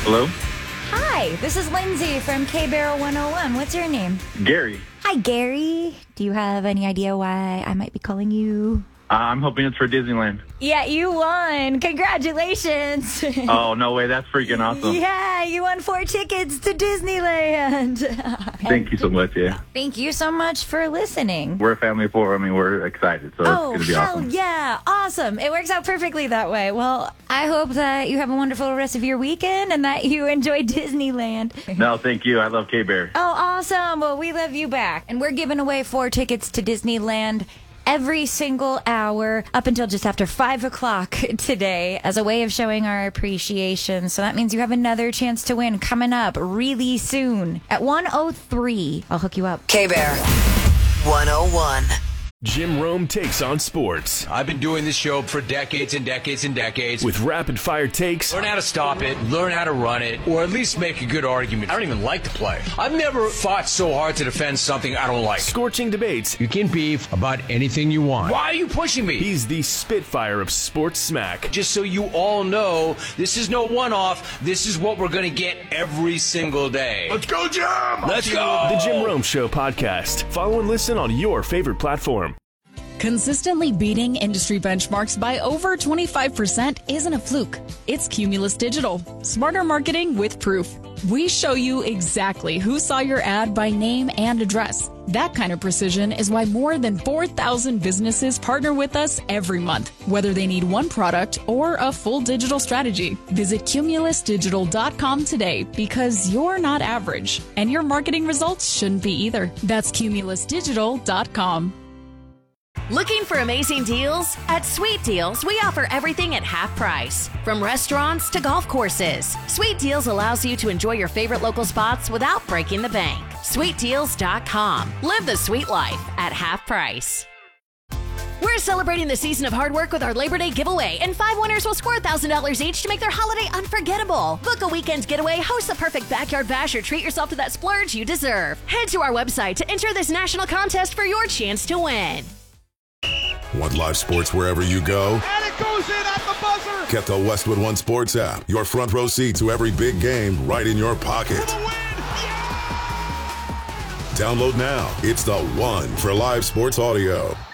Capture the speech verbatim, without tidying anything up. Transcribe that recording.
Hello? Hi, this is Lindsay from K-Barrel one oh one. What's your name? Gary. Hi, Gary. Do you have any idea why I might be calling you? Uh, I'm hoping it's for Disneyland. Yeah, you won. Congratulations. Oh, no way. That's freaking awesome. Yeah, you won four tickets to Disneyland. Thank you so much, yeah. Thank you so much for listening. We're a family of four. I mean, we're excited, so Oh, it's going to be hell awesome. yeah. Awesome. It works out perfectly that way. Well, I hope that you have a wonderful rest of your weekend and that you enjoy Disneyland. No, thank you. I love K-Bear. Oh, awesome. Well, we love you back. And we're giving away four tickets to Disneyland every single hour up until just after five o'clock today as a way of showing our appreciation. So that means you have another chance to win coming up really soon at one oh three. I'll hook you up. K-Bear one oh one. Jim Rome takes on sports I've been doing this show for decades and decades and decades. with rapid-fire takes, Learn how to stop it, learn how to run it, or at least make a good argument. I don't even like to play. I've never fought so hard to defend something I don't like. scorching debates. You can beef about anything you want. Why are you pushing me? He's the Spitfire of sports smack. Just so you all know, this is no one-off. This is what we're going to get every single day. Let's go, Jim! Let's go! The Jim Rome Show podcast. Follow and listen on your favorite platform. Consistently beating industry benchmarks by over twenty-five percent isn't a fluke. It's Cumulus Digital. Smarter marketing with proof. We show you exactly who saw your ad by name and address. That kind of precision is why more than four thousand businesses partner with us every month, whether they need one product or a full digital strategy. Visit cumulus digital dot com today because you're not average, and your marketing results shouldn't be either. That's cumulus digital dot com. Looking for amazing deals? At Sweet Deals, we offer everything at half price. From restaurants to golf courses, Sweet Deals allows you to enjoy your favorite local spots without breaking the bank. sweet deals dot com. Live the sweet life at half price. We're celebrating the season of hard work with our Labor Day giveaway, and five winners will score one thousand dollars each to make their holiday unforgettable. Book a weekend getaway, host the perfect backyard bash, or treat yourself to that splurge you deserve. Head to our website to enter this national contest for your chance to win. Want live sports wherever you go? And it goes in at the buzzer! Get the Westwood One Sports app. Your front row seat to every big game right in your pocket. For the win! Yeah! Download now. It's the one for live sports audio.